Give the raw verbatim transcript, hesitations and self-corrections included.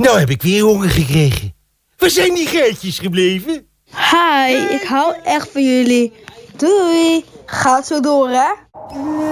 Nou heb ik weer honger gekregen. Waar zijn die geitjes gebleven? Hi, ik hou echt van jullie. Doei. Gaat zo door, hè?